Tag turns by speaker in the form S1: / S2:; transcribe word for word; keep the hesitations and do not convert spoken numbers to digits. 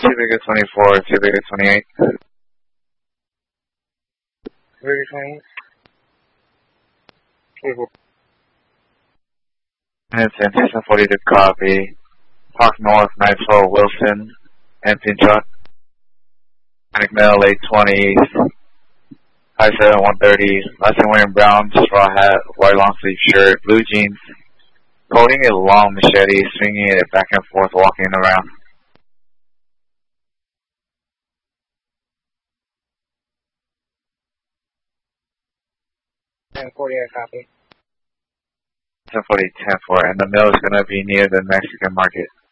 S1: two Bigger twenty-four, two Bigger twenty-eight.
S2: Bigger twenty-eight. twenty-four.
S1: It's in ten forty to copy. Park North, Nitro, Wilson, empty truck. McMill, eight twenty, high seven, one thirty. Last time wearing brown, straw hat, white long sleeve shirt, blue jeans. Holding a long machete, swinging it back and forth, walking around.
S2: ten forty, I copy.
S1: ten forty, ten four, and the mill is going to be near the Mexican market.